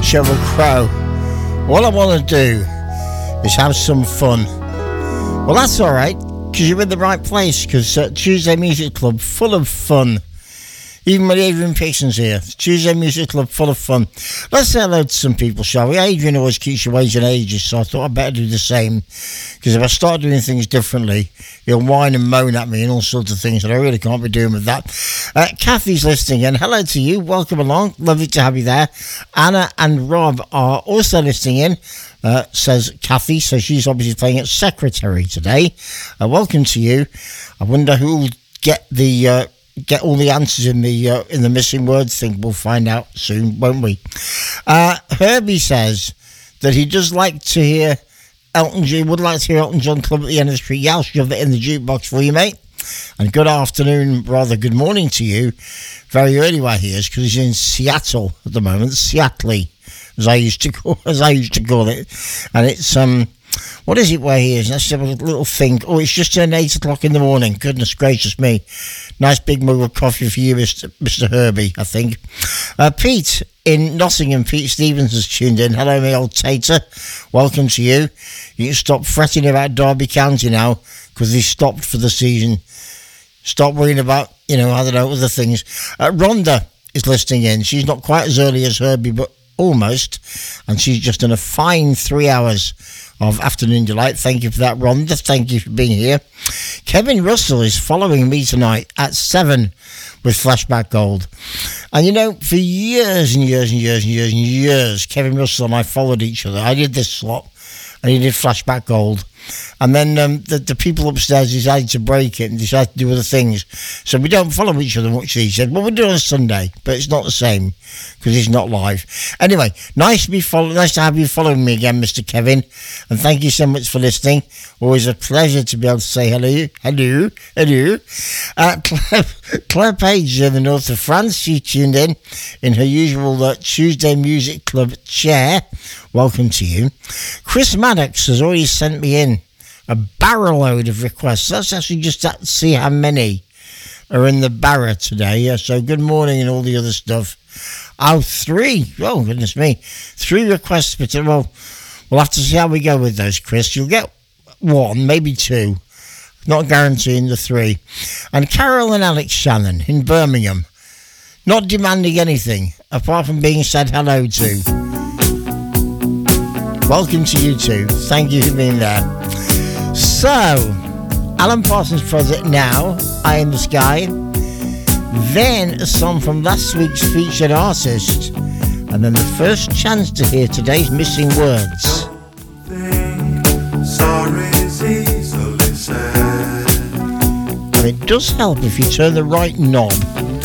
Sheryl Crow. All I want to do is have some fun. Well, that's all right, because you're in the right place, because Tuesday Music Club, full of fun. Even when Adrian Pearson's here. Tuesday Music Club, full of fun. Let's say hello to some people, shall we? Adrian always keeps you waiting ages, so I thought I'd better do the same. Because if I start doing things differently, he'll whine and moan at me and all sorts of things that I really can't be doing with that. Kathy's listening in. Hello to you. Welcome along. Lovely to have you there. Anna and Rob are also listening in. Says Kathy, so she's obviously playing at Secretary today. Welcome to you. I wonder who'll get all the answers in the missing words thing. We'll find out soon, won't we? Herbie says that he does like to hear Elton John. Would like to hear Elton John Club at the End of the Street. Yeah, I'll shove it in the jukebox for you, mate. And good afternoon, rather good morning to you. Very early where he is, because he's in Seattle at the moment. Seattle, as I used to call it. And it's what is it where he is? Let's have a little think. Oh, it's just turned 8 o'clock in the morning. Goodness gracious me. Nice big mug of coffee for you, Mr. Herbie, I think. Pete in Nottingham, Pete Stevens has tuned in. Hello, my old tater. Welcome to you. You can stop fretting about Derby County now, because they stopped for the season. Stop worrying about, I don't know, other things. Rhonda is listening in. She's not quite as early as Herbie, but almost. And she's just done a fine 3 hours of afternoon delight. Thank you for that, Rhonda. Thank you for being here. Kevin Russell is following me tonight at 7 with Flashback Gold. And for years and years and years and years and years, Kevin Russell and I followed each other. I did this slot and he did Flashback Gold. And then the people upstairs decided to break it and decided to do other things. So we don't follow each other much these days. Well, we do on a Sunday, but it's not the same because it's not live. Anyway, nice to have you following me again, Mr. Kevin. And thank you so much for listening. Always a pleasure to be able to say hello. Claire Page is in the north of France. She tuned in her usual Tuesday Music Club chair. Welcome to you. Chris Maddox has already sent me in a barrel load of requests. Let's actually just see how many are in the barra today. Yeah, so good morning and all the other stuff. 3. Oh, goodness me. 3 requests. But, we'll have to see how we go with those, Chris. You'll get 1, maybe 2. Not guaranteeing the 3. And Carol and Alex Shannon in Birmingham. Not demanding anything, apart from being said hello to. Welcome to you too. Thank you for being there. So, Alan Parsons Project now, Eye in the Sky. Then a song from last week's featured artist. And then the first chance to hear today's missing words. Sorry's easily said. And it does help if you turn the right knob.